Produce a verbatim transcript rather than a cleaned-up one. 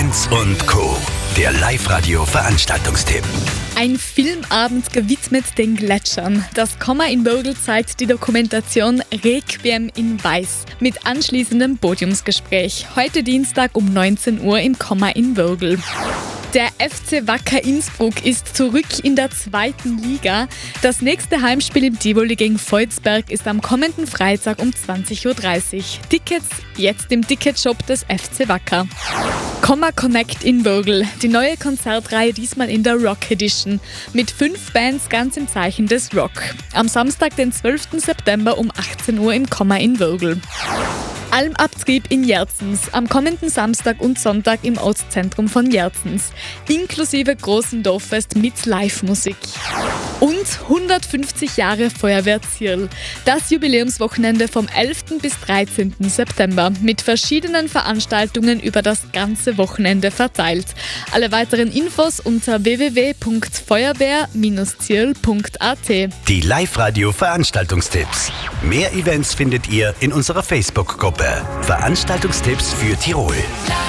Lanz und Co. Der Live-Radio-Veranstaltungstipp. Ein Filmabend gewidmet den Gletschern. Das Komma in Würgl zeigt die Dokumentation Requiem in Weiß mit anschließendem Podiumsgespräch. Heute Dienstag um neunzehn Uhr im Komma in Würgl. Der F C Wacker Innsbruck ist zurück in der zweiten Liga. Das nächste Heimspiel im Tivoli gegen Volzberg ist am kommenden Freitag um zwanzig Uhr dreißig. Tickets jetzt im Ticketshop des F C Wacker. Komma Connect in Würgl, die neue Konzertreihe diesmal in der Rock Edition mit fünf Bands ganz im Zeichen des Rock. Am Samstag, den zwölften September um achtzehn Uhr im Komma in Würgl. Almabtrieb in Jerzens, am kommenden Samstag und Sonntag im Ortszentrum von Jerzens, inklusive großen Dorffest mit Live-Musik. Und hundertfünfzig Jahre Feuerwehr Zierl, das Jubiläumswochenende vom elften bis dreizehnten September mit verschiedenen Veranstaltungen über das ganze Wochenende verteilt. Alle weiteren Infos unter w w w punkt feuerwehr Bindestrich zierl punkt a t. Die Live-Radio-Veranstaltungstipps. Mehr Events findet ihr in unserer Facebook-Gruppe. Veranstaltungstipps für Tirol.